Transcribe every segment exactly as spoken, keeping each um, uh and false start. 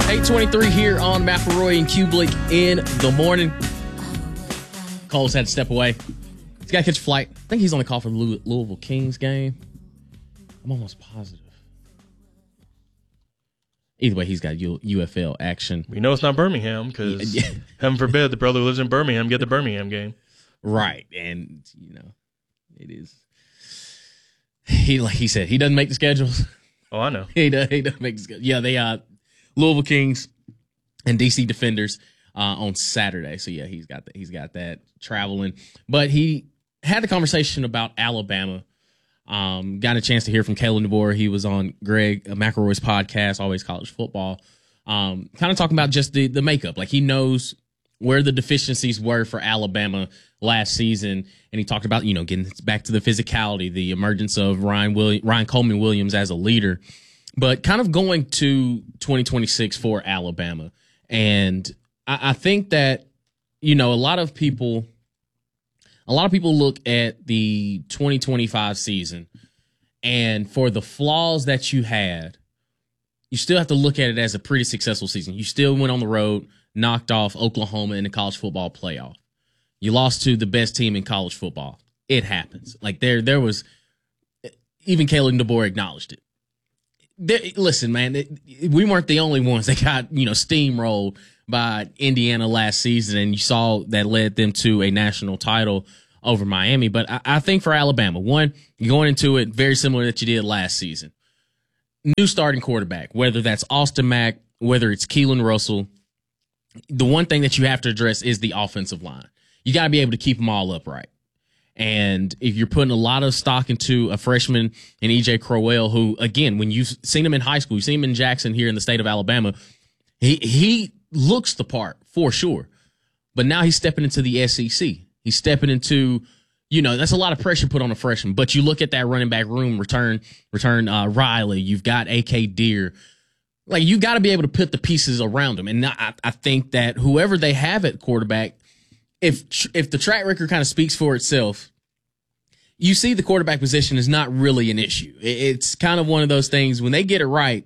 eight twenty-three here on McElroy and Kublik in the morning. Cole's had to step away. He's got to catch a flight. I think he's on the call for the Louisville Kings game. I'm almost positive. Either way, he's got U- UFL action. We know it's not Birmingham because, yeah. heaven forbid, the brother who lives in Birmingham get the Birmingham game. Right, and, you know, it is. He, like he said, he doesn't make the schedules. Oh, I know. he, does, he doesn't make the schedules. Yeah, they uh, Louisville Kings and D C Defenders uh, on Saturday. So, yeah, he's got that. He's got that traveling. But he had the conversation about Alabama. Um, got a chance to hear from Kalen DeBoer. He was on Greg McElroy's podcast, Always College Football. Um, kind of talking about just the, the makeup. Like he knows where the deficiencies were for Alabama last season. And he talked about, you know, getting back to the physicality, the emergence of Ryan William, Ryan Coleman Williams as a leader, but kind of going to twenty twenty-six for Alabama. And I, I think that, you know, a lot of people, A lot of people look at the twenty twenty-five season, and for the flaws that you had, you still have to look at it as a pretty successful season. You still went on the road, knocked off Oklahoma in the college football playoff. You lost to the best team in college football. It happens. Like there, there was even Kalen DeBoer acknowledged it. There, listen, man, it, we weren't the only ones that got, you know, steamrolled by Indiana last season, and you saw that led them to a national title over Miami. But I, I think for Alabama, one, you're going into it very similar that you did last season. New starting quarterback, whether that's Austin Mack, whether it's Keelan Russell, the one thing that you have to address is the offensive line. You got to be able to keep them all upright. And if you're putting a lot of stock into a freshman in E J Crowell, who, again, when you've seen him in high school, you've seen him in Jackson here in the state of Alabama, he he looks the part for sure. But now he's stepping into the S E C. He's stepping into, you know, that's a lot of pressure put on a freshman. But you look at that running back room, return, return uh, Riley, you've got A K Deer. Like, you got to be able to put the pieces around him. And I, I think that whoever they have at quarterback, if if the track record kind of speaks for itself, you see the quarterback position is not really an issue. It's kind of one of those things, when they get it right,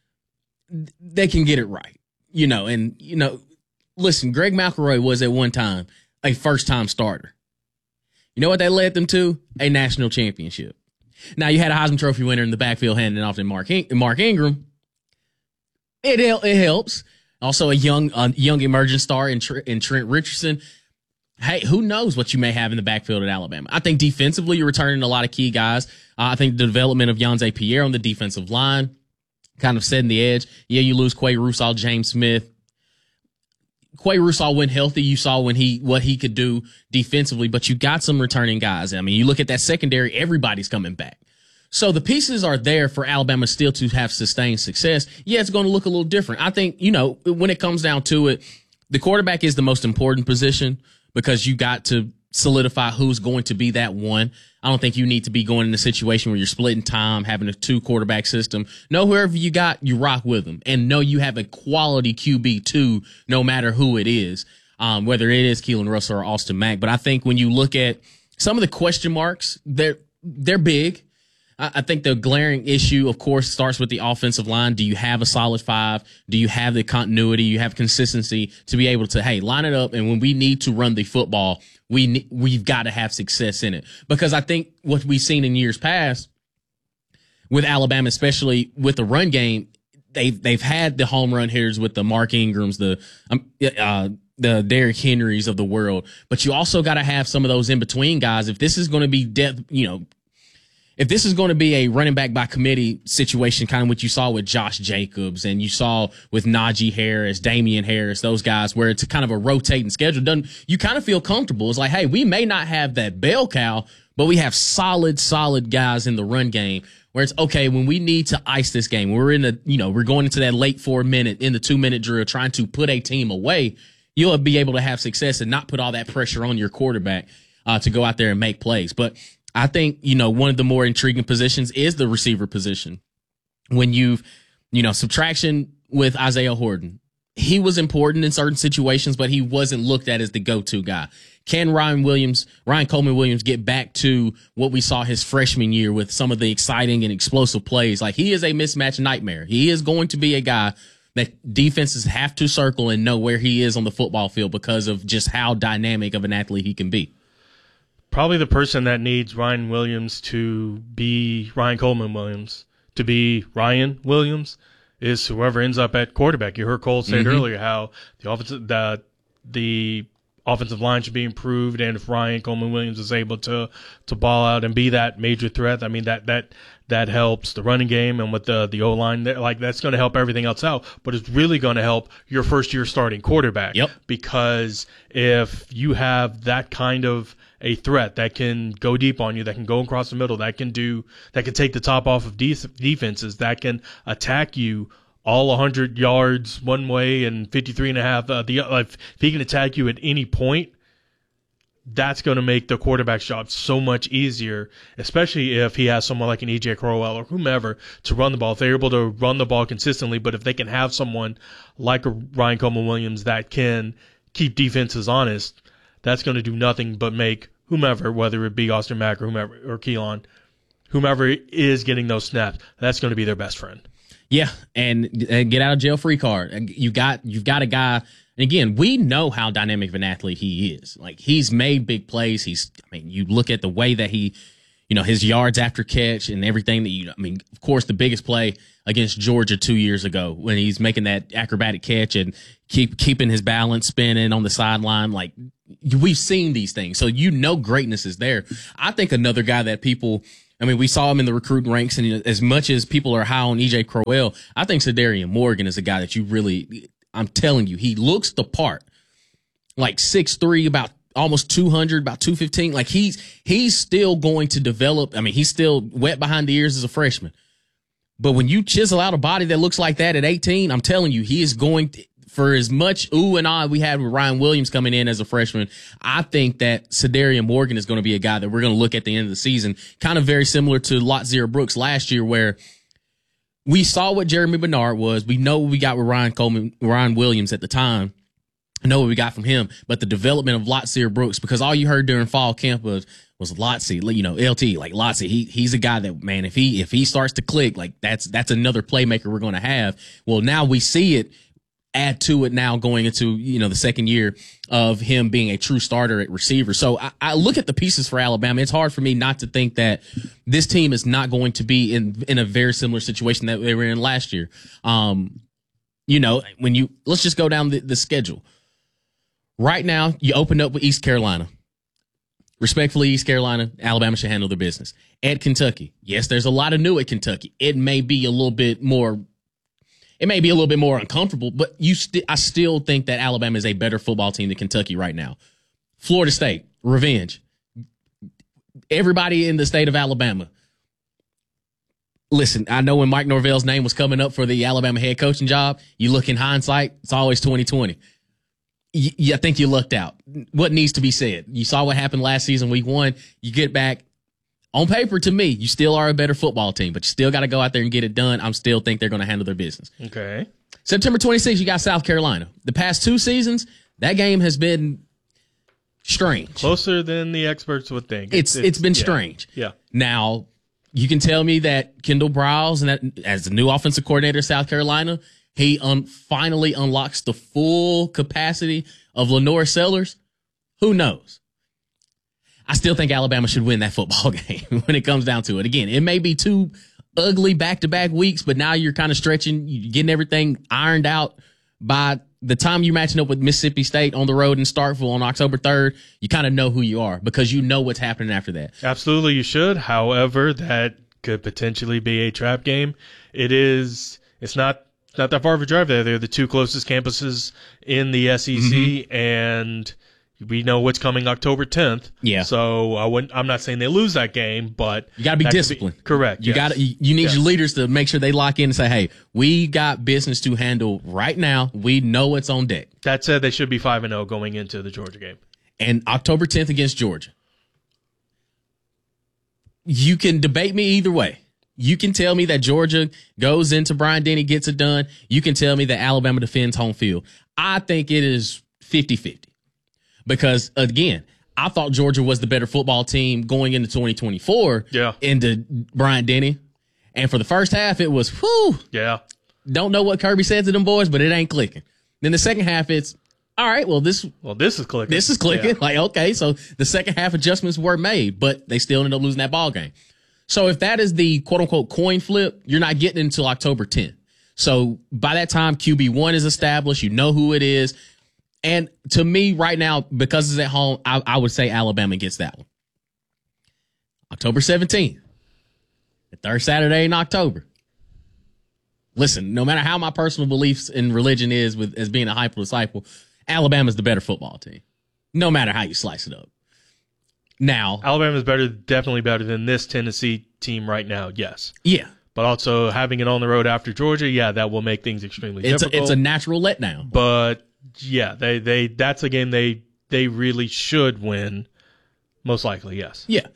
they can get it right. You know, and, you know, listen, Greg McElroy was at one time a first-time starter. You know what that led them to? A national championship. Now, you had a Heisman Trophy winner in the backfield handing off to Mark, In- Mark Ingram. It, it helps. Also, a young a young emerging star in, Tr- in Trent Richardson. Hey, who knows what you may have in the backfield at Alabama. I think defensively, you're returning a lot of key guys. Uh, I think the development of Yonze Pierre on the defensive line, kind of setting the edge. Yeah, you lose Quay Russaw, James Smith. Quay Russaw went healthy. You saw when he what he could do defensively, but you got some returning guys. I mean, you look at that secondary, everybody's coming back. So the pieces are there for Alabama still to have sustained success. Yeah, it's going to look a little different. I think, you know, when it comes down to it, the quarterback is the most important position because you got to solidify who's going to be that one. I don't think you need to be going in a situation where you're splitting time, having a two quarterback system. No, whoever you got, you rock with them, and know you have a quality Q B too, no matter who it is, um, whether it is Keelan Russell or Austin Mack. But I think when you look at some of the question marks, they're, they're big. I think the glaring issue, of course, starts with the offensive line. Do you have a solid five? Do you have the continuity? You have consistency to be able to, hey, line it up. And when we need to run the football, we, we've got to have success in it. Because I think what we've seen in years past with Alabama, especially with the run game, they've, they've had the home run hitters with the Mark Ingrams, the, um, uh, the Derrick Henrys of the world. But you also got to have some of those in between guys. If this is going to be depth, you know, If this is going to be a running back by committee situation, kind of what you saw with Josh Jacobs and you saw with Najee Harris, Damian Harris, those guys, where it's kind of a rotating schedule, doesn't you kind of feel comfortable? It's like, hey, we may not have that bell cow, but we have solid, solid guys in the run game where it's okay when we need to ice this game. We're in the, you know, we're going into that late four minute in the two minute drill, trying to put a team away. You'll be able to have success and not put all that pressure on your quarterback uh, to go out there and make plays. But I think, you know, one of the more intriguing positions is the receiver position. When you've, you know, subtraction with Isaiah Horton, he was important in certain situations, but he wasn't looked at as the go-to guy. Can Ryan Williams, Ryan Coleman Williams get back to what we saw his freshman year with some of the exciting and explosive plays? Like, he is a mismatch nightmare. He is going to be a guy that defenses have to circle and know where he is on the football field because of just how dynamic of an athlete he can be. Probably the person that needs Ryan Williams to be Ryan Coleman Williams to be Ryan Williams is whoever ends up at quarterback. You heard Cole say it mm-hmm. earlier how the offensive the the offensive line should be improved, and if Ryan Coleman Williams is able to to ball out and be that major threat, I mean that that that helps the running game, and with the the O line, like that's going to help everything else out. But it's really going to help your first year starting quarterback. Yep. Because if you have that kind of a threat that can go deep on you, that can go across the middle, that can do that can take the top off of de- defenses, that can attack you all one hundred yards one way and fifty-three and a half. Uh, the, uh, if he can attack you at any point, that's going to make the quarterback's job so much easier, especially if he has someone like an E J Crowell or whomever to run the ball. If they're able to run the ball consistently, but if they can have someone like a Ryan Coleman Williams that can keep defenses honest, that's going to do nothing but make whomever, whether it be Austin Mack or whomever or Keelan, whomever is getting those snaps, that's going to be their best friend. Yeah, and, and get out of jail free card. You got you've got a guy, and again, we know how dynamic of an athlete he is. Like he's made big plays. He's, I mean, you look at the way that he, you know, his yards after catch and everything that you, I mean, of course, the biggest play against Georgia two years ago when he's making that acrobatic catch and keep keeping his balance, spinning on the sideline. Like we've seen these things, so you know greatness is there. I think another guy that people. I mean, we saw him in the recruiting ranks, and as much as people are high on E J Crowell, I think Cedarian Morgan is a guy that you really, I'm telling you, he looks the part. Like six three, about almost two hundred, about two fifteen. Like he's he's still going to develop. I mean, he's still wet behind the ears as a freshman. But when you chisel out a body that looks like that at eighteen, I'm telling you, he is going to, for as much ooh and ah we had with Ryan Williams coming in as a freshman, I think that Cedarian Morgan is going to be a guy that we're going to look at the end of the season, kind of very similar to Lotzir Brooks last year, where we saw what Jeremy Bernard was. We know what we got with Ryan Coleman, Ryan Williams at the time. I know what we got from him, but the development of Lotzir Brooks, because all you heard during fall camp was was Lotzy, you know, L T, like Lotzy. He he's a guy that, man, if he if he starts to click, like that's that's another playmaker we're going to have. Well, now we see it. Add to it now going into, you know, the second year of him being a true starter at receiver. So I, I look at the pieces for Alabama. It's hard for me not to think that this team is not going to be in, in a very similar situation that they were in last year. Um, you know, when you, let's just go down the, the schedule. Right now, you open up with East Carolina. Respectfully, East Carolina, Alabama should handle their business. At Kentucky, yes, there's a lot of new at Kentucky. It may be a little bit more It may be a little bit more uncomfortable, but you st- I still think that Alabama is a better football team than Kentucky right now. Florida State, revenge. Everybody in the state of Alabama. Listen, I know when Mike Norvell's name was coming up for the Alabama head coaching job, you look in hindsight, it's always twenty twenty. You, you, I think you lucked out. What needs to be said? You saw what happened last season, week one. You get back. On paper, to me, you still are a better football team, but you still got to go out there and get it done. I still think they're going to handle their business. Okay. September twenty-sixth, you got South Carolina. The past two seasons, that game has been strange. Closer than the experts would think. It's It's, it's been yeah. strange. Yeah. Now, you can tell me that Kendall Briles, and that, as the new offensive coordinator of South Carolina, he un- finally unlocks the full capacity of Lenore Sellers. Who knows? I still think Alabama should win that football game when it comes down to it. Again, it may be two ugly back-to-back weeks, but now you're kind of stretching, you're getting everything ironed out. By the time you're matching up with Mississippi State on the road in Starkville on October third, you kind of know who you are because you know what's happening after that. Absolutely, you should. However, that could potentially be a trap game. It is. It's not not that far of a drive there. They're the two closest campuses in the S E C, mm-hmm. and we know what's coming October tenth. Yeah. So I wouldn't, I'm not saying they lose that game, but you got to be disciplined. Be, correct. You yes. got you, you need yes. your leaders to make sure they lock in and say, "Hey, we got business to handle right now. We know what's on deck." That said, they should be five and zero going into the Georgia game. And October tenth against Georgia. You can debate me either way. You can tell me that Georgia goes into Bryant-Denny, gets it done. You can tell me that Alabama defends home field. I think it is fifty-fifty. Because, again, I thought Georgia was the better football team going into twenty twenty-four yeah. into Bryant-Denny. And for the first half, it was, whew. Yeah. don't know what Kirby said to them boys, but it ain't clicking. Then the second half, it's all right. Well, this well, this is clicking. This is clicking. Yeah. Like, okay, so the second half adjustments were made, but they still ended up losing that ball game. So if that is the quote unquote coin flip, you're not getting until October tenth. So by that time, Q B one is established. You know who it is. And to me right now, because it's at home, I, I would say Alabama gets that one. October seventeenth, the third Saturday in October. Listen, no matter how my personal beliefs in religion is with as being a hyper disciple, Alabama's the better football team. No matter how you slice it up. Now, Alabama's better, definitely better than this Tennessee team right now. Yes. Yeah. But also having it on the road after Georgia, yeah, that will make things extremely it's difficult. A, it's a natural letdown. But yeah, they, they that's a game they they really should win. Most likely, yes. Yeah.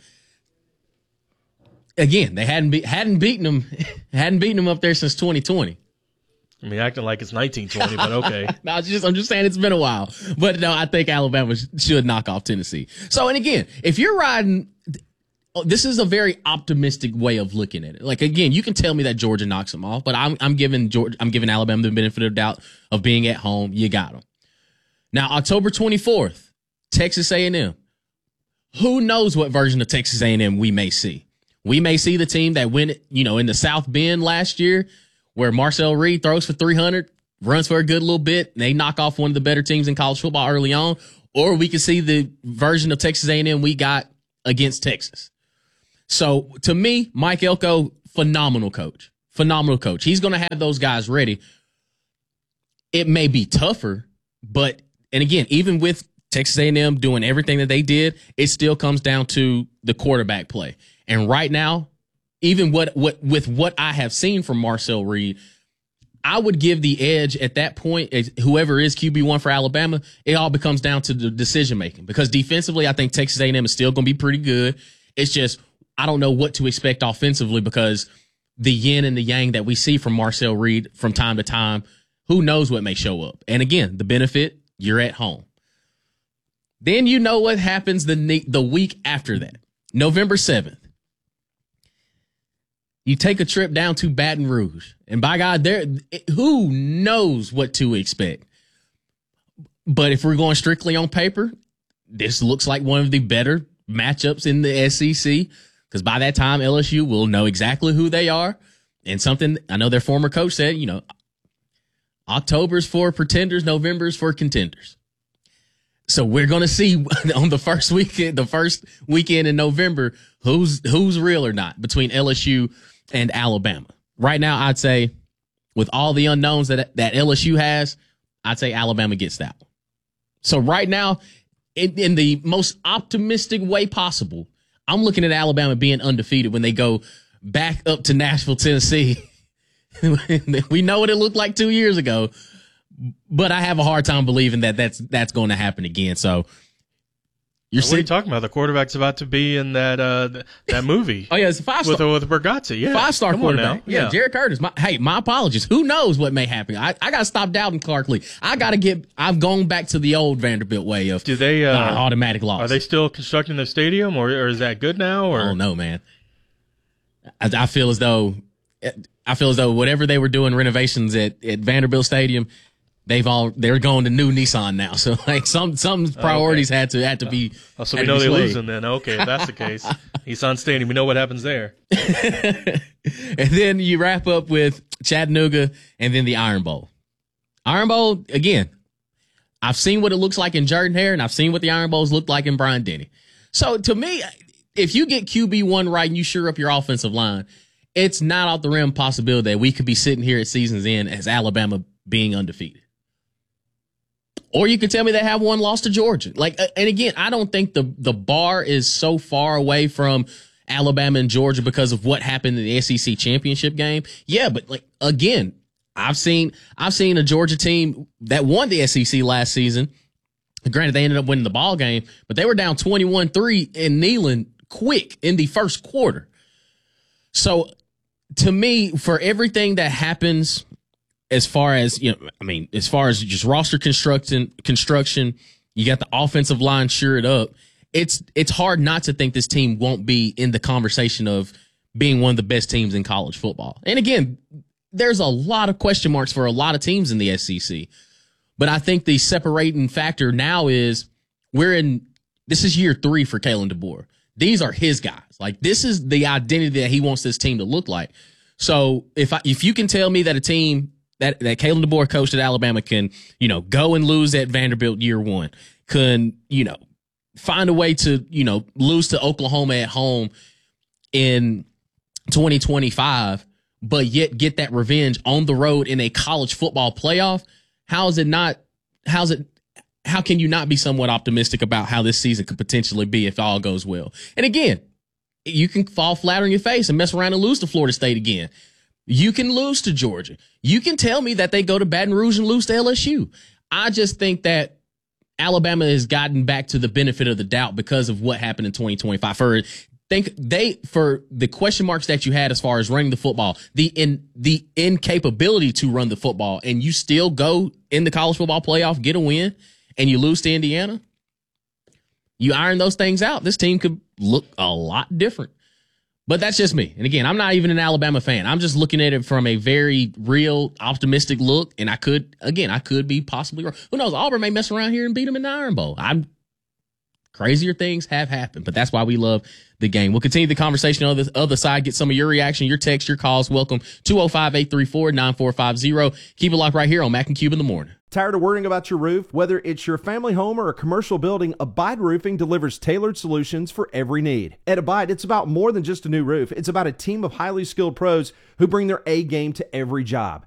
Again, they hadn't be, hadn't beaten them hadn't beaten them up there since twenty twenty. I mean, acting like it's nineteen twenty, but okay. no, it's just I'm just saying it's been a while. But no, I think Alabama sh- should knock off Tennessee. So, and again, if you're riding, this is a very optimistic way of looking at it. Like again, you can tell me that Georgia knocks them off, but I'm I'm giving Georgia, I'm giving Alabama the benefit of the doubt of being at home. You got them. Now, October twenty-fourth, Texas A and M. Who knows what version of Texas A and M we may see? We may see the team that went, you know, in the South Bend last year, where Marcel Reed throws for three hundred, runs for a good little bit, and they knock off one of the better teams in college football early on. Or we could see the version of Texas A and M we got against Texas. So to me, Mike Elko, phenomenal coach, phenomenal coach. He's going to have those guys ready. It may be tougher, but, and again, even with Texas A and M doing everything that they did, it still comes down to the quarterback play. And right now, even what, what with what I have seen from Marcel Reed, I would give the edge at that point, whoever is Q B one for Alabama, it all becomes down to the decision making. Because defensively, I think Texas A and M is still going to be pretty good. It's just, I don't know what to expect offensively because the yin and the yang that we see from Marcel Reed from time to time, who knows what may show up. And again, the benefit, you're at home. Then you know what happens the the week after that, November seventh. You take a trip down to Baton Rouge, and by God, there, who knows what to expect? But if we're going strictly on paper, this looks like one of the better matchups in the S E C, because by that time, L S U will know exactly who they are. And something I know their former coach said, you know, October's for pretenders, November's for contenders. So we're going to see on the first weekend, the first weekend in November, who's who's real or not between L S U and Alabama. Right now, I'd say with all the unknowns that that L S U has, I'd say Alabama gets that one. So right now, in, in the most optimistic way possible, I'm looking at Alabama being undefeated when they go back up to Nashville, Tennessee. We know what it looked like two years ago, but I have a hard time believing that that's that's going to happen again. So you're what are you talking about? The quarterback's about to be in that uh, th- that movie. Oh yeah, it's a five with star with Bergazzi. Yeah, five star quarterback. Yeah, yeah, Jared Curtis. My, hey, my apologies. Who knows what may happen? I, I got to stop doubting Clark Lee. I got to get. I've gone back to the old Vanderbilt way of do they uh, uh, automatic loss. Are they still constructing the stadium, or, or is that good now? Or I don't know, man. I, I feel as though I feel as though whatever they were doing renovations at, at Vanderbilt Stadium, they've all they're going to new Nissan now. So like some some priorities okay. had to had to be. Oh, so we know they're losing then. Okay, if that's the case. Nissan Stadium, we know what happens there. And then you wrap up with Chattanooga and then the Iron Bowl. Iron Bowl, again, I've seen what it looks like in Jordan Hare, and I've seen what the Iron Bowls look like in Brian Denny. So to me, if you get Q B one right and you shore up your offensive line, it's not off the rim possibility that we could be sitting here at season's end as Alabama being undefeated. Or you can tell me they have one loss to Georgia. Like, and again, I don't think the, the bar is so far away from Alabama and Georgia because of what happened in the S E C championship game. Yeah, but like, again, I've seen, I've seen a Georgia team that won the S E C last season. Granted, they ended up winning the ball game, but they were down twenty-one three in Neyland quick in the first quarter. So to me, for everything that happens, as far as, you know, I mean, as far as just roster construction, construction, you got the offensive line shored up. It's, it's hard not to think this team won't be in the conversation of being one of the best teams in college football. And again, there's a lot of question marks for a lot of teams in the S E C. But I think the separating factor now is we're in, this is year three for Kalen DeBoer. These are his guys. Like, this is the identity that he wants this team to look like. So if I, if you can tell me that a team that, that Kalen DeBoer coached at Alabama can, you know, go and lose at Vanderbilt year one, can, you know, find a way to, you know, lose to Oklahoma at home in twenty twenty-five, but yet get that revenge on the road in a college football playoff, how is it not, how's it, how can you not be somewhat optimistic about how this season could potentially be if all goes well? And again, you can fall flat on your face and mess around and lose to Florida State again. You can lose to Georgia. You can tell me that they go to Baton Rouge and lose to L S U. I just think that Alabama has gotten back to the benefit of the doubt because of what happened in twenty twenty-five. For think they for the question marks that you had as far as running the football, the in the incapability to run the football, and you still go in the college football playoff, get a win, and you lose to Indiana. You iron those things out, this team could look a lot different. But that's just me. And again, I'm not even an Alabama fan. I'm just looking at it from a very real, optimistic look. And I could, again, I could be possibly wrong. Who knows? Auburn may mess around here and beat them in the Iron Bowl. I'm crazier things have happened, but that's why we love the game. We'll continue the conversation on the other side. Get some of your reaction, your text, your calls. Welcome two oh five, eight three four, nine four five zero. Keep it locked right here on Mac and Cube in the morning. Tired of worrying about your roof? Whether it's your family home or a commercial building, Abide Roofing delivers tailored solutions for every need. At Abide, it's about more than just a new roof. It's about a team of highly skilled pros who bring their A game to every job.